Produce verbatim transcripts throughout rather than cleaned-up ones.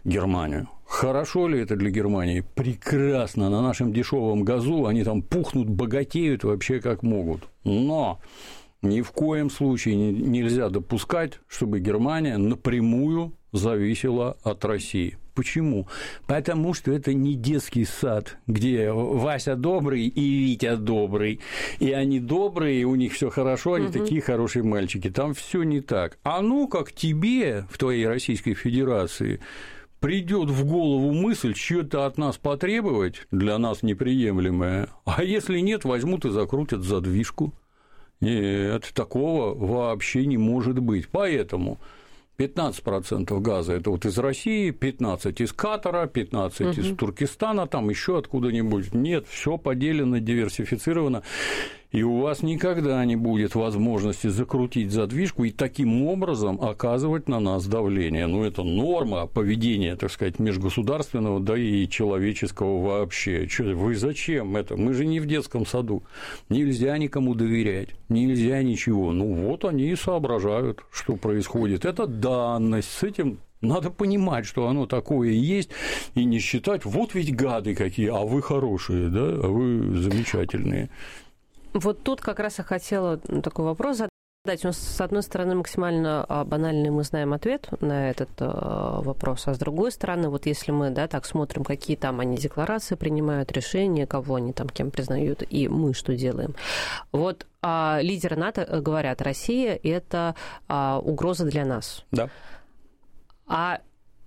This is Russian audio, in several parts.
Германию. Хорошо ли это для Германии? Прекрасно. На нашем дешевом газу они там пухнут, богатеют вообще как могут. Но ни в коем случае нельзя допускать, чтобы Германия напрямую зависела от России. Почему? Потому что это не детский сад, где Вася добрый и Витя добрый, и они добрые, и у них все хорошо, они угу. такие хорошие мальчики. Там все не так. А ну как тебе в твоей Российской Федерации придет в голову мысль что-то от нас потребовать, для нас неприемлемое, а если нет, возьмут и закрутят задвижку. Нет, такого вообще не может быть. Поэтому пятнадцать процентов газа – это вот из России, пятнадцать процентов из Катара, пятнадцать процентов угу. из Туркестана, там еще откуда-нибудь. Нет, все поделено, диверсифицировано, и у вас никогда не будет возможности закрутить задвижку и таким образом оказывать на нас давление. Ну, это норма поведения, так сказать, межгосударственного, да и человеческого вообще. Вы зачем это? Мы же не в детском саду. Нельзя никому доверять, нельзя ничего. Ну, вот они и соображают, что происходит. Это данность, с этим надо понимать, что оно такое есть, и не считать, вот ведь гады какие, а вы хорошие, да, а вы замечательные. Вот тут как раз я хотела такой вопрос задать. У нас, с одной стороны, максимально банальный мы знаем ответ на этот вопрос, а с другой стороны, вот если мы, да, так смотрим, какие там они декларации принимают, решения, кого они там кем признают, и мы что делаем. Вот а, лидеры НАТО говорят, Россия – это а, угроза для нас. Да. А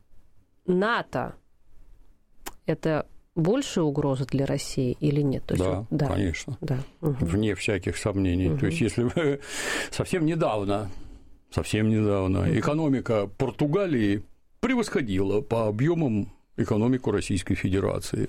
НАТО – это большая угроза для России или нет? То есть, да, да, конечно, да. Угу. Вне всяких сомнений. Угу. То есть, если вы совсем недавно, совсем недавно угу. экономика Португалии превосходила по объемам экономику Российской Федерации,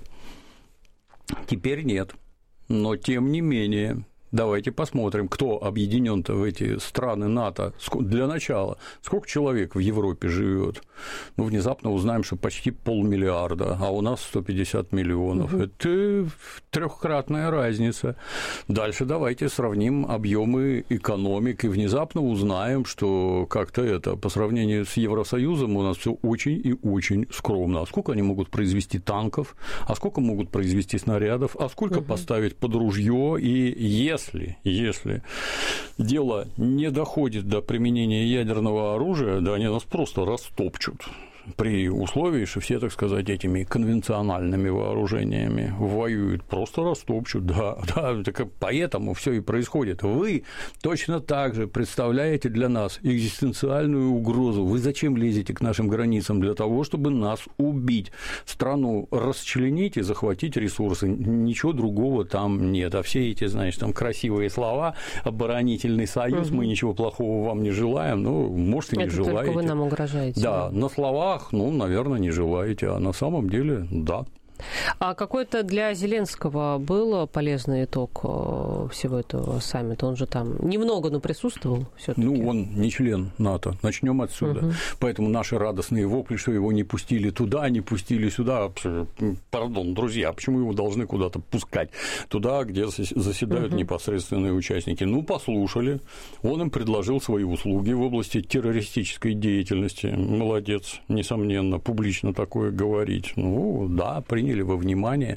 теперь нет. Но тем не менее, давайте посмотрим, кто объединен-то в эти страны НАТО. Для начала, сколько человек в Европе живет? Ну, внезапно узнаем, что почти полмиллиарда, а у нас сто пятьдесят миллионов. Угу. Это трехкратная разница. Дальше давайте сравним объемы экономик и внезапно узнаем, что как-то это по сравнению с Евросоюзом у нас все очень и очень скромно. А сколько они могут произвести танков? А сколько могут произвести снарядов? А сколько угу. поставить под ружье? И если Если, если дело не доходит до применения ядерного оружия, да они нас просто растопчут при условии, что все, так сказать, этими конвенциональными вооружениями воюют, просто растопчут, да, да, так поэтому все и происходит. Вы точно так же представляете для нас экзистенциальную угрозу. Вы зачем лезете к нашим границам? Для того, чтобы нас убить, страну расчленить и захватить ресурсы. Ничего другого там нет. А все эти, знаешь, там красивые слова, оборонительный союз, угу. мы ничего плохого вам не желаем, ну, может, и не Это желаете. только вы нам угрожаете. Да, на словах, ну, наверное, не желаете, а на самом деле, да. А какой-то для Зеленского был полезный итог всего этого саммита? Он же там немного, но присутствовал всё-таки. Ну, он не член НАТО. Начнем отсюда. Угу. Поэтому наши радостные вопли, что его не пустили туда, не пустили сюда. Пардон, друзья, почему его должны куда-то пускать? Туда, где заседают угу. непосредственные участники. Ну, послушали. Он им предложил свои услуги в области террористической деятельности. Молодец, несомненно, публично такое говорить. Ну, да, приняли во внимание.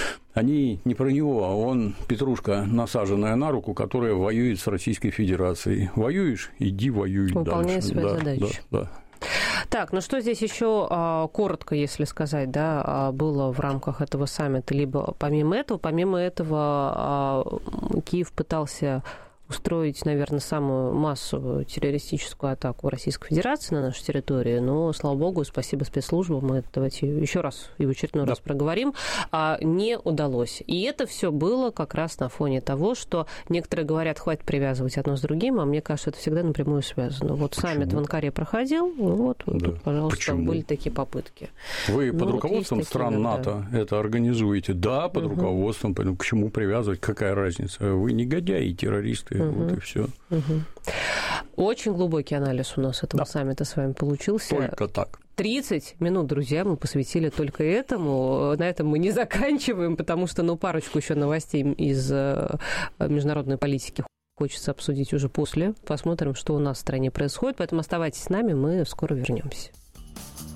Они не про него, а он петрушка, насаженная на руку, которая воюет с Российской Федерацией. Воюешь? Иди воюй дальше. Выполняй свои да, задачи. Да, да. Так, ну что здесь еще коротко, если сказать, да, было в рамках этого саммита, либо помимо этого, помимо этого Киев пытался устроить, наверное, самую массовую террористическую атаку Российской Федерации на нашу территорию, но, слава богу, спасибо спецслужбам, мы давайте еще раз и в очередной да. раз проговорим, не удалось. И это все было как раз на фоне того, что некоторые говорят, хватит привязывать одно с другим, а мне кажется, это всегда напрямую связано. Вот Почему? Саммит в Анкаре проходил, вот, да. тут, пожалуйста, Почему? были такие попытки. Вы ну, под вот руководством стран такие, НАТО да. это организуете? Да, под угу. руководством, к чему привязывать, какая разница? Вы негодяи, террористы. Угу. Вот и все. Угу. Очень глубокий анализ у нас этого да. саммита с вами получился. Только так. тридцать минут, друзья, мы посвятили только этому. На этом мы не заканчиваем, потому что, ну, парочку еще новостей из международной политики хочется обсудить уже после. Посмотрим, что у нас в стране происходит. Поэтому оставайтесь с нами, мы скоро вернемся.